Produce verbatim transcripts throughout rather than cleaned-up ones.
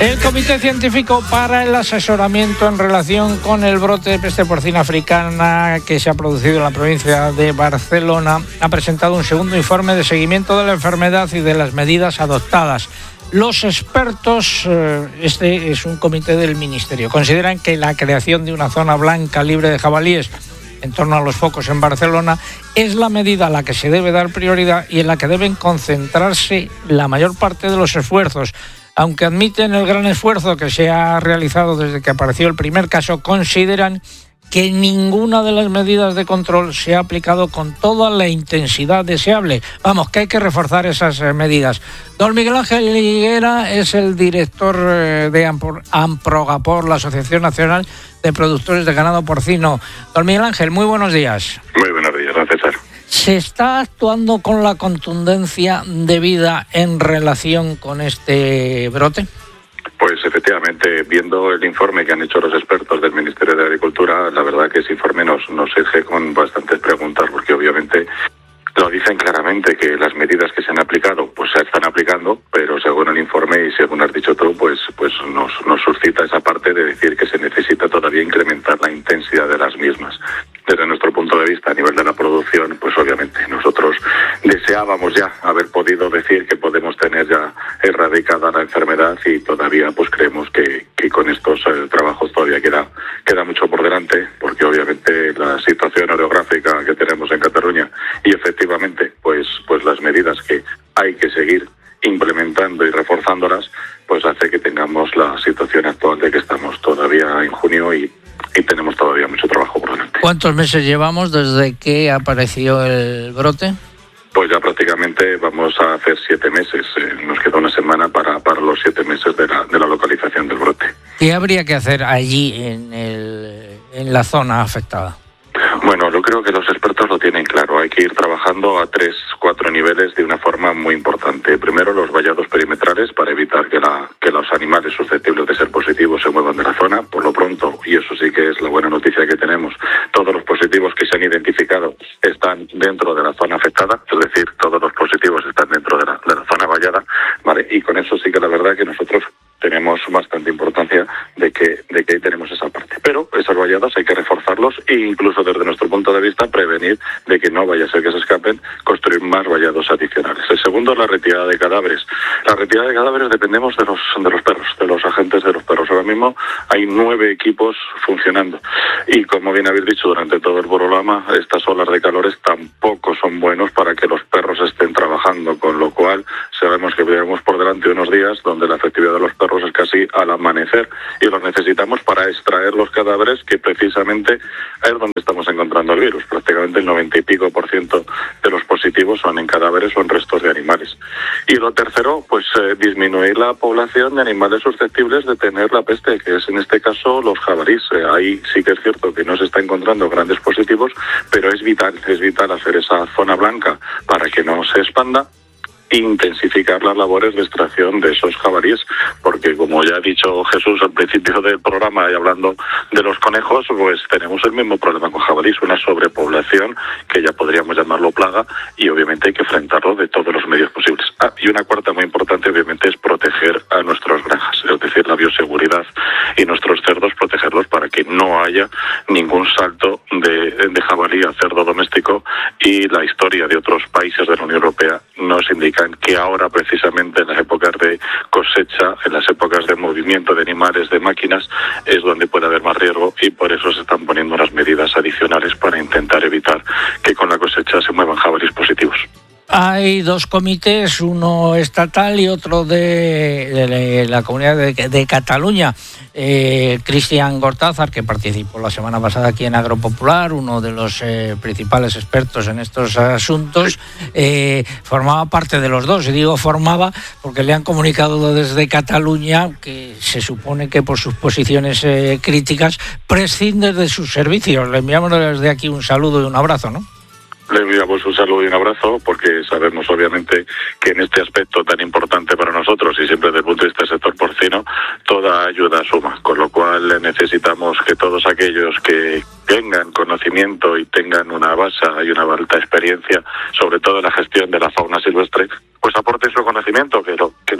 El Comité Científico para el Asesoramiento en relación con el brote de peste porcina africana que se ha producido en la provincia de Barcelona ha presentado un segundo informe de seguimiento de la enfermedad y de las medidas adoptadas. Los expertos, este es un comité del Ministerio, consideran que la creación de una zona blanca libre de jabalíes en torno a los focos en Barcelona es la medida a la que se debe dar prioridad y en la que deben concentrarse la mayor parte de los esfuerzos. Aunque admiten el gran esfuerzo que se ha realizado desde que apareció el primer caso, consideran que ninguna de las medidas de control se ha aplicado con toda la intensidad deseable. Vamos, que hay que reforzar esas medidas. Don Miguel Ángel Higuera es el director de Amprogapor, la Asociación Nacional de Productores de Ganado Porcino. Don Miguel Ángel, muy buenos días. Muy buenos días, don César. ¿Se está actuando con la contundencia debida en relación con este brote? Pues efectivamente, viendo el informe que han hecho los expertos del Ministerio de Agricultura, la verdad que ese informe nos, nos eje con bastantes preguntas, porque obviamente lo dicen claramente que las medidas que se han aplicado pues se están aplicando, pero según el informe y según has dicho tú, pues pues nos, nos suscita esa parte de decir que se necesita todavía incrementar la intensidad de las mismas. Desde nuestro punto de vista, a nivel de la producción, pues obviamente nosotros deseábamos ya haber podido decir que podemos tener ya erradicada la enfermedad y todavía pues creemos que, que con estos eh, trabajos todavía queda, queda mucho por delante, porque obviamente la situación orográfica que tenemos en Cataluña y efectivamente pues, pues las medidas que hay que seguir implementando y reforzándolas, pues hace que tengamos la situación actual de que estamos todavía en junio y y tenemos todavía mucho trabajo por delante. ¿Cuántos meses llevamos desde que apareció el brote? Pues ya prácticamente vamos a hacer siete meses. Eh, nos queda una semana para, para los siete meses de la, de la localización del brote. ¿Qué habría que hacer allí en, el, en la zona afectada? Bueno, yo creo que los expertos lo tienen claro. Hay que ir trabajando a tres, cuatro niveles de una forma muy importante. Primero, los vallados perimetrales para evitar que, la, que los animales susceptibles de ser positivos se muevan de la zona. Por lo pronto, y eso sí que es la buena noticia que tenemos, todos los positivos que se han identificado están dentro de la zona afectada, es decir, todos los positivos están dentro de la, de la zona vallada, ¿vale? Y con eso sí que la verdad que nosotros tenemos bastante importancia de que de que ahí tenemos esa parte. Pero esos vallados hay que reforzarlos e incluso desde nuestro punto de vista prevenir de que no vaya a ser que se escapen, construir más vallados adicionales. El segundo es la retirada de cadáveres. La retirada de cadáveres dependemos de los de los perros, de los agentes de los perros. Ahora mismo hay nueve equipos funcionando y como bien habéis dicho durante todo el programa, estas olas de calores tampoco son buenos para que los perros estén trabajando, con lo cual sabemos que tenemos por delante unos días donde la efectividad de los perros es casi al amanecer y los necesitamos para extraer los cadáveres, que precisamente es donde estamos encontrando el virus. Prácticamente el noventa y pico por ciento de los positivos son en cadáveres o en restos de animales. Y lo tercero, pues eh, disminuir la población de animales susceptibles de tener la peste, que es en este caso los jabalíes. Eh, ahí sí que es cierto que no se está encontrando grandes positivos, pero es vital, es vital hacer esa zona blanca para que no se expanda, intensificar las labores de extracción de esos jabalíes, porque como ya ha dicho Jesús al principio del programa y hablando de los conejos, pues tenemos el mismo problema con jabalíes, una sobrepoblación que ya podríamos llamarlo plaga y obviamente hay que enfrentarlo de todos los medios posibles. Ah, y una cuarta muy importante obviamente es proteger a nuestras granjas, es decir, la bioseguridad y nuestros cerdos, protegerlos para que no haya ningún salto de, de jabalí a cerdo doméstico, y la historia de otros países de la Unión Europea nos indica que ahora precisamente en las épocas de cosecha, en las épocas de movimiento de animales, de máquinas, es donde puede haber más riesgo y por eso se están poniendo unas medidas adicionales para intentar evitar que con la cosecha se muevan jabalíes positivos. Hay dos comités, uno estatal y otro de, de la Comunidad de, de Cataluña. Eh, Cristian Gortázar, que participó la semana pasada aquí en Agropopular, uno de los eh, principales expertos en estos asuntos, eh, formaba parte de los dos. Y digo formaba porque le han comunicado desde Cataluña que se supone que por sus posiciones eh, críticas prescinde de sus servicios. Le enviamos desde aquí un saludo y un abrazo, ¿no? Le enviamos un saludo y un abrazo porque sabemos obviamente que en este aspecto tan importante para nosotros y siempre desde el punto de vista del sector porcino, toda ayuda suma, con lo cual necesitamos que todos aquellos que tengan conocimiento y tengan una base y una alta experiencia, sobre todo en la gestión de la fauna silvestre, pues aporten su conocimiento, que lo, que lo estaban haciendo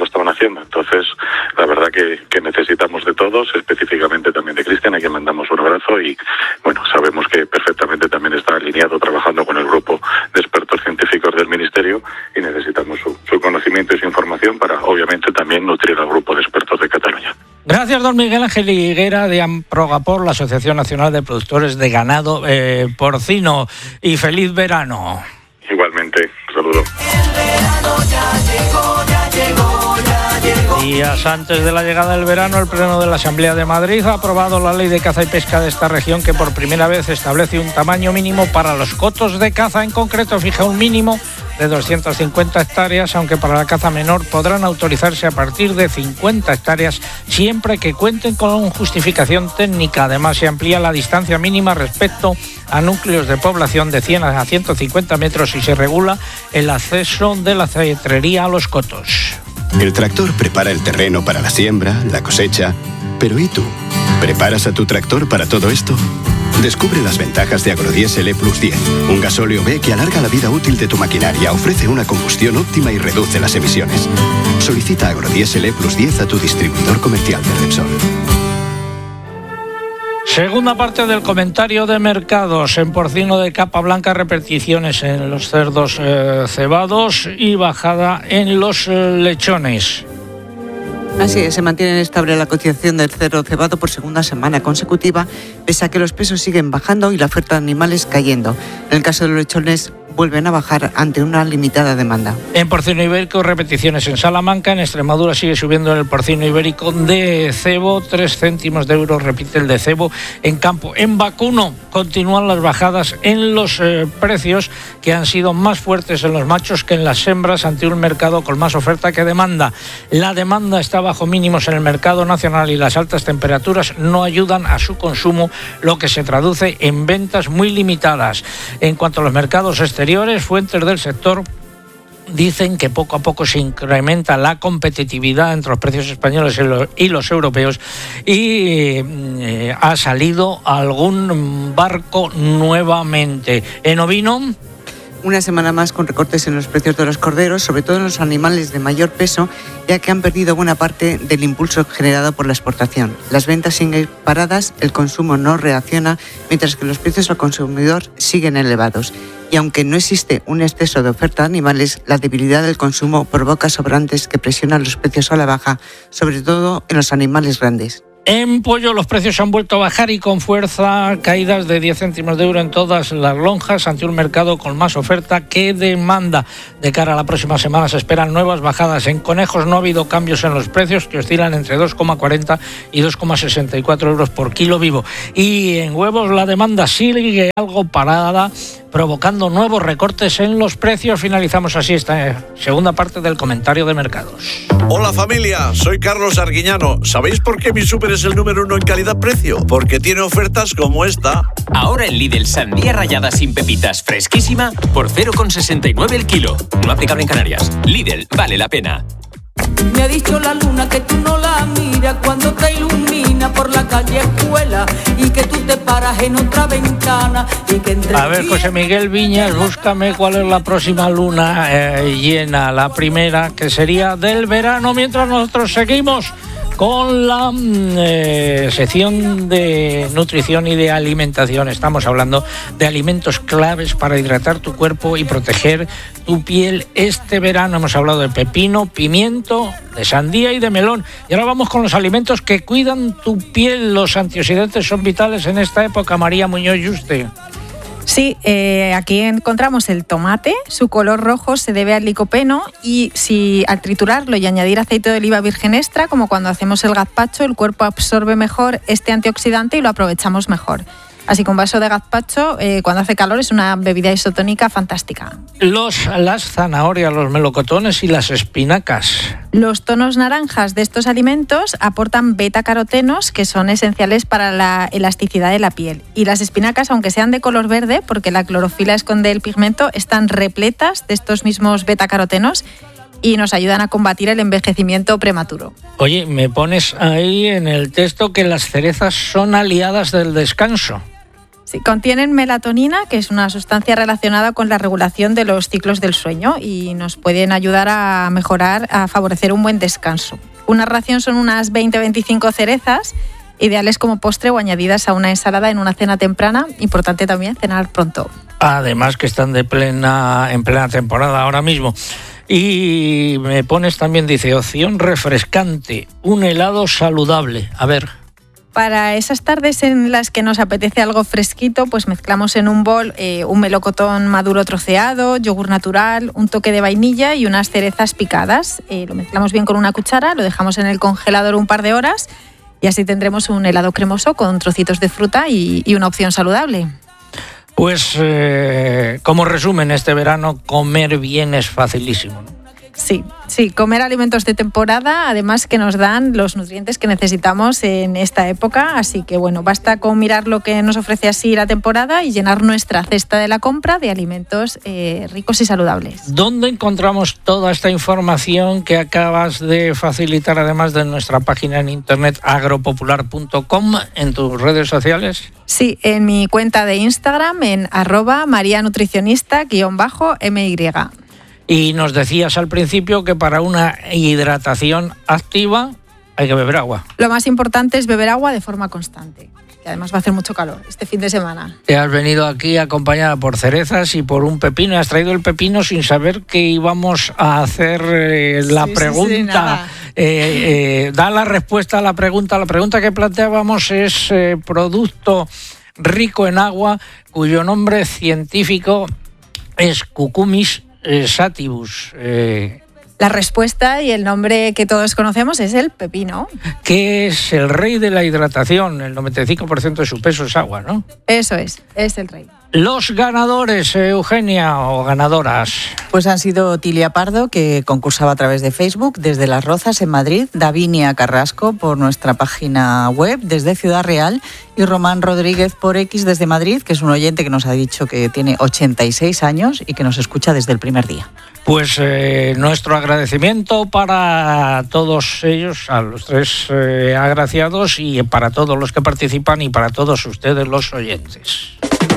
haciendo. Entonces, la verdad que, que necesitamos de todos, específicamente también de Cristian, a quien mandamos un abrazo y, bueno, sabemos que perfectamente también está alineado trabajando con el grupo de expertos científicos del Ministerio y necesitamos su, su conocimiento y su información para, obviamente, también nutrir al grupo de expertos de Cataluña. Gracias, don Miguel Ángel Higuera de Amprogapor, la Asociación Nacional de Productores de Ganado eh, Porcino. Y feliz verano. Igualmente, un saludo. El verano ya llegó, ya llegó, ya llegó. Días antes de la llegada del verano, el Pleno de la Asamblea de Madrid ha aprobado la Ley de Caza y Pesca de esta región, que por primera vez establece un tamaño mínimo para los cotos de caza. En concreto, fija un mínimo de doscientas cincuenta hectáreas, aunque para la caza menor podrán autorizarse a partir de cincuenta hectáreas, siempre que cuenten con justificación técnica. Además, se amplía la distancia mínima respecto a núcleos de población de cien a ciento cincuenta metros y se regula el acceso de la cetrería a los cotos. El tractor prepara el terreno para la siembra, la cosecha. Pero ¿y tú? ¿Preparas a tu tractor para todo esto? Descubre las ventajas de Agrodiesel E Plus diez, un gasóleo B que alarga la vida útil de tu maquinaria, ofrece una combustión óptima y reduce las emisiones. Solicita Agrodiesel E Plus diez a tu distribuidor comercial de Repsol. Segunda parte del comentario de mercados. En porcino de capa blanca, repeticiones en los cerdos eh, cebados y bajada en los eh, lechones. Así es, se mantiene estable la cotización del cerdo cebado por segunda semana consecutiva, pese a que los pesos siguen bajando y la oferta de animales cayendo. En el caso de los lechones, vuelven a bajar ante una limitada demanda. En porcino ibérico, repeticiones en Salamanca. En Extremadura sigue subiendo el porcino ibérico de cebo, tres céntimos de euro repite el de cebo en campo. En vacuno continúan las bajadas en los eh, precios, que han sido más fuertes en los machos que en las hembras, ante un mercado con más oferta que demanda. La demanda está bajo mínimos en el mercado nacional y las altas temperaturas no ayudan a su consumo, lo que se traduce en ventas muy limitadas. En cuanto a los mercados exteriores, fuentes del sector dicen que poco a poco se incrementa la competitividad entre los precios españoles y los europeos y eh, ha salido algún barco nuevamente. En ovino, una semana más con recortes en los precios de los corderos, sobre todo en los animales de mayor peso, ya que han perdido buena parte del impulso generado por la exportación. Las ventas siguen paradas, el consumo no reacciona, mientras que los precios al consumidor siguen elevados. Y aunque no existe un exceso de oferta de animales, la debilidad del consumo provoca sobrantes que presionan los precios a la baja, sobre todo en los animales grandes. En pollo los precios han vuelto a bajar y con fuerza, caídas de diez céntimos de euro en todas las lonjas, ante un mercado con más oferta que demanda. De cara a la próxima semana se esperan nuevas bajadas. En conejos no ha habido cambios en los precios, que oscilan entre dos coma cuarenta y dos coma sesenta y cuatro euros por kilo vivo. Y en huevos la demanda sigue algo parada, provocando nuevos recortes en los precios. Finalizamos así esta segunda parte del comentario de mercados. Hola familia, soy Carlos Arguiñano. ¿Sabéis por qué mi súper es el número uno en calidad-precio? Porque tiene ofertas como esta. Ahora en Lidl, sandía rallada sin pepitas, fresquísima, por cero coma sesenta y nueve el kilo. No aplicable en Canarias. Lidl, vale la pena. Me ha dicho la luna que tú no la miras cuando te ilumina por la calle Escuela y que tú te paras en otra ventana y que entre... A ver, José Miguel Viñas, búscame cuál es la próxima luna eh, llena, la primera, que sería del verano, mientras nosotros seguimos con la eh, sección de nutrición y de alimentación. Estamos hablando de alimentos claves para hidratar tu cuerpo y proteger tu piel este verano. Hemos hablado de pepino, pimiento, de sandía y de melón. Y ahora vamos con los alimentos que cuidan tu piel. Los antioxidantes son vitales en esta época. María Muñoz Yuste. Sí, eh, aquí encontramos el tomate. Su color rojo se debe al licopeno y si al triturarlo y añadir aceite de oliva virgen extra, como cuando hacemos el gazpacho, el cuerpo absorbe mejor este antioxidante y lo aprovechamos mejor. Así que un vaso de gazpacho, eh, cuando hace calor, es una bebida isotónica fantástica. Los, las zanahorias, los melocotones y las espinacas. Los tonos naranjas de estos alimentos aportan beta-carotenos, que son esenciales para la elasticidad de la piel. Y las espinacas, aunque sean de color verde, porque la clorofila esconde el pigmento, están repletas de estos mismos beta-carotenos y nos ayudan a combatir el envejecimiento prematuro. Oye, me pones ahí en el texto que las cerezas son aliadas del descanso. Sí, contienen melatonina, que es una sustancia relacionada con la regulación de los ciclos del sueño y nos pueden ayudar a mejorar, a favorecer un buen descanso. Una ración son unas veinte a veinticinco cerezas, ideales como postre o añadidas a una ensalada en una cena temprana. Importante también cenar pronto. Además que están de plena en plena temporada ahora mismo. Y me pones también, dice, opción refrescante, un helado saludable. A ver... Para esas tardes en las que nos apetece algo fresquito, pues mezclamos en un bol eh, un melocotón maduro troceado, yogur natural, un toque de vainilla y unas cerezas picadas. Eh, lo mezclamos bien con una cuchara, lo dejamos en el congelador un par de horas y así tendremos un helado cremoso con trocitos de fruta y, y una opción saludable. Pues eh, como resumen, este verano comer bien es facilísimo, ¿no? Sí, sí, comer alimentos de temporada, además que nos dan los nutrientes que necesitamos en esta época, así que bueno, basta con mirar lo que nos ofrece así la temporada y llenar nuestra cesta de la compra de alimentos eh, ricos y saludables. ¿Dónde encontramos toda esta información que acabas de facilitar, además de nuestra página en internet agropopular punto com, en tus redes sociales? Sí, en mi cuenta de Instagram, en arroba marianutricionista guión bajo my. Y nos decías al principio que para una hidratación activa hay que beber agua. Lo más importante es beber agua de forma constante. Y además va a hacer mucho calor este fin de semana. Te has venido aquí acompañada por cerezas y por un pepino. Has traído el pepino sin saber que íbamos a hacer eh, la sí, pregunta. Sí, sí, eh, eh, da la respuesta a la pregunta. La pregunta que planteábamos es eh, producto rico en agua cuyo nombre científico es Cucumis Eh, sativus. Eh, la respuesta y el nombre que todos conocemos es el pepino. Que es el rey de la hidratación. El noventa y cinco por ciento de su peso es agua, ¿no? Eso es, es el rey. Los ganadores, Eugenia, o ganadoras. Pues han sido Tilia Pardo, que concursaba a través de Facebook desde Las Rozas en Madrid, Davinia Carrasco por nuestra página web desde Ciudad Real y Román Rodríguez por X desde Madrid, que es un oyente que nos ha dicho que tiene ochenta y seis años y que nos escucha desde el primer día. Pues eh, nuestro agradecimiento para todos ellos, a los tres eh, agraciados y para todos los que participan y para todos ustedes los oyentes.